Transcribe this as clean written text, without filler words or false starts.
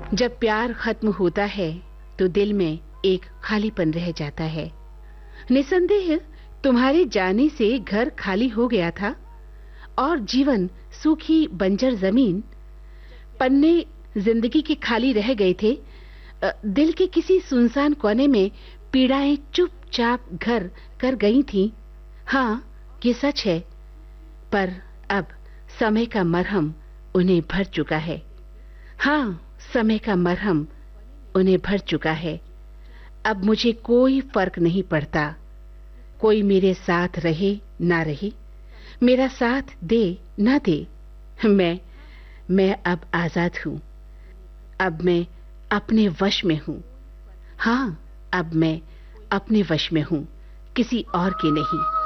जब प्यार खत्म होता है तो दिल में एक खालीपन रह जाता है। निसंदेह तुम्हारे जाने से घर खाली हो गया था और जीवन सूखी बंजर जमीन, पन्ने जिंदगी के खाली रह गए थे। दिल के किसी सुनसान कोने में पीड़ाएं चुपचाप घर कर गई थीं। हाँ, ये सच है, पर अब समय का मरहम उन्हें भर चुका है। हाँ, समय का मरहम उन्हें भर चुका है। अब मुझे कोई फर्क नहीं पड़ता, कोई मेरे साथ रहे ना रहे, मेरा साथ दे ना दे। मैं अब आजाद हूँ। अब मैं अपने वश में हूँ। हाँ, अब मैं अपने वश में हूँ, किसी और के नहीं।